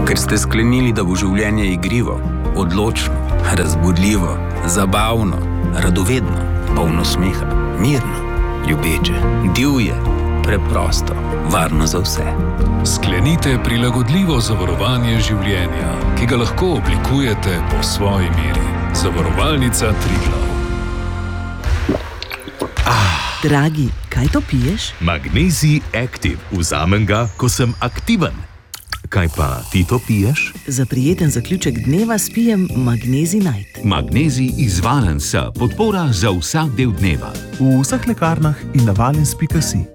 Ker ste sklenili, da bo življenje igrivo, odločno, razbudljivo, zabavno, radovedno, polno smeha, mirno, ljubeče, divje, preprosto, varno za vse. Sklenite prilagodljivo zavarovanje življenja, ki ga lahko oblikujete po svoji meri. Zavarovalnica Triglav. Dragi, kaj to piješ? Magnezij Active. Vzamem ga, ko sem aktiven. Kaj pa ti to piješ? Za prijeten zaključek dneva spijem Magnezij Night. Magnezij iz Valens, podpora za vsak del dneva. V vseh lekarnah in na valens.si.